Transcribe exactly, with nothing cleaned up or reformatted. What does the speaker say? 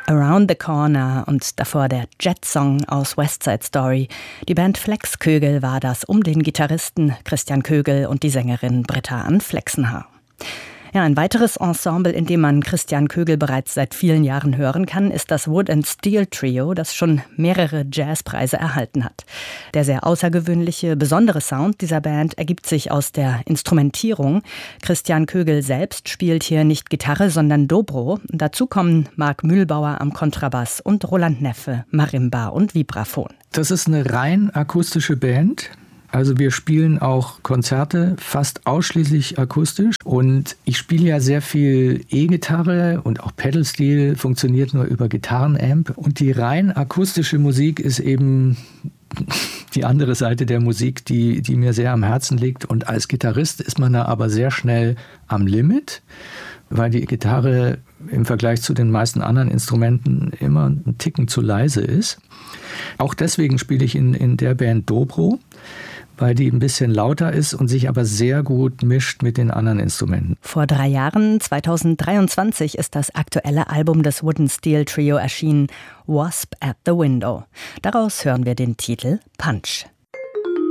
Around the Corner und davor der Jet-Song aus West Side Story. Die Band Flex Kögel war das um den Gitarristen Christian Kögel und die Sängerin Britta Ann Flexenhaar. Ja, ein weiteres Ensemble, in dem man Christian Kögel bereits seit vielen Jahren hören kann, ist das Wood and Steel Trio, das schon mehrere Jazzpreise erhalten hat. Der sehr außergewöhnliche, besondere Sound dieser Band ergibt sich aus der Instrumentierung. Christian Kögel selbst spielt hier nicht Gitarre, sondern Dobro. Dazu kommen Marc Mühlbauer am Kontrabass und Roland Neffe, Marimba und Vibraphon. Das ist eine rein akustische Band. Also wir spielen auch Konzerte fast ausschließlich akustisch und ich spiele ja sehr viel E-Gitarre und auch Pedal-Steel funktioniert nur über Gitarrenamp und die rein akustische Musik ist eben die andere Seite der Musik, die, die mir sehr am Herzen liegt und als Gitarrist ist man da aber sehr schnell am Limit, weil die Gitarre im Vergleich zu den meisten anderen Instrumenten immer einen Ticken zu leise ist. Auch deswegen spiele ich in, in der Band Dobro, weil die ein bisschen lauter ist und sich aber sehr gut mischt mit den anderen Instrumenten. Vor drei Jahren, zwanzig dreiundzwanzig, ist das aktuelle Album des Wood and Steel Trio erschienen, Wasp at the Window. Daraus hören wir den Titel Punch.